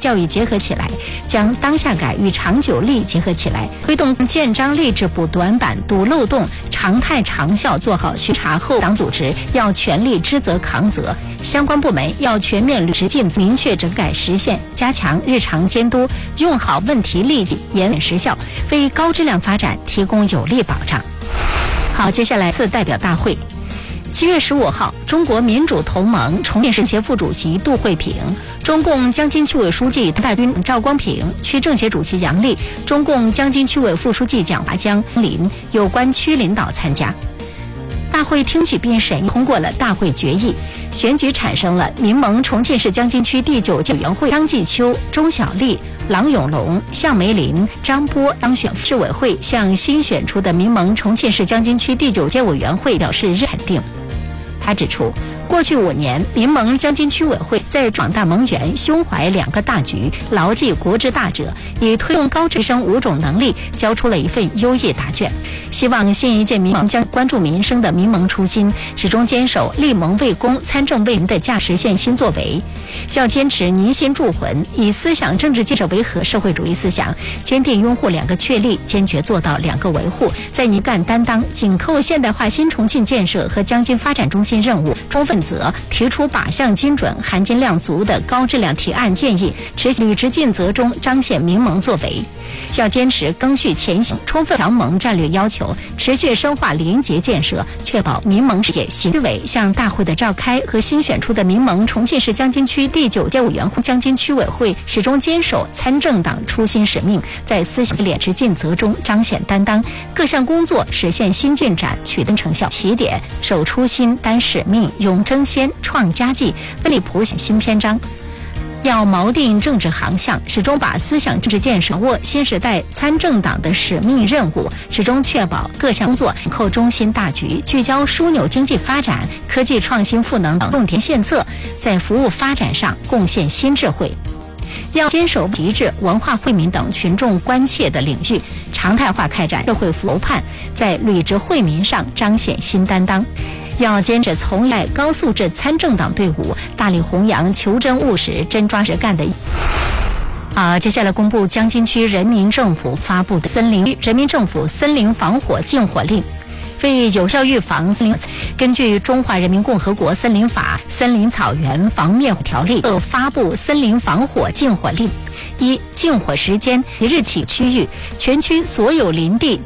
教育结合起来，将当下感与长久利结合起来，推动建章立制、补短板、堵漏洞，常态长效做好巡查后，党组织要全力知责扛责，相关部门要全面履实尽责，明确整改实现，加强日常监督，用好问题利己，严实效，为高质量发展提供有力保障。好，接下来次代表大会。7月15号，中国民主同盟重庆市协副主席杜慧萍、中共江津区委书记大军赵光平、区政协主席杨丽、中共江津区委副书记蒋华江林有关区领导参加。大会听取并审议通过了大会决议，选举产生了民盟重庆市江津区第9届委员会张继秋、钟小丽、郎永龙、向梅林、张波当选。市委会向新选出的民盟重庆市江津区第9届委员会表示肯定。他指出，过去5年，民盟江津区委会在广大盟员胸怀2个大局，牢记国之大者，以推动高质生5种能力，交出了一份优异答卷。希望新一届民盟将关注民生的民盟初心，始终坚守立盟为公、参政为民的价值线新作为，要坚持凝心铸魂，以思想政治建设为核社会主义思想，坚定拥护2个确立，坚决做到2个维护，在泥干担当、紧扣现代化新重庆建设和江津发展中心任务，充分责提出靶向精准、含金量足的高质量提案建议，持续履职尽责中彰显民盟作为。要坚持赓续前行，充分调盟战略要求，持续深化廉洁建设，确保民盟事业行。区委向大会的召开和新选出的民盟重庆市江津区第9届委员会江津区委会始终坚守参政党初心使命，在思想履职尽责中彰显担当，各项工作实现新进展，取得成效。起点守初心、担使命、永争先、创佳绩，奋力谱写新篇章。要锚定政治航向，始终把思想政治建设握新时代参政党的使命任务，始终确保各项工作扣中心大局，聚焦枢纽经济发展、科技创新赋能等重点献策，在服务发展上贡献新智慧。要坚守体制、文化惠民等群众关切的领域，常态化开展社会服务判，在履职惠民上彰显新担当。要坚持从来高素质参政党队伍，大力弘扬求真务实、真抓实干的。接下来公布江津区人民政府发布的人民政府森林防火禁火令。为有效预防森林，根据《中华人民共和国森林法》《森林草原防灭火条例》发布森林防火禁火令。1、禁火时间：即日起区域全区所有林地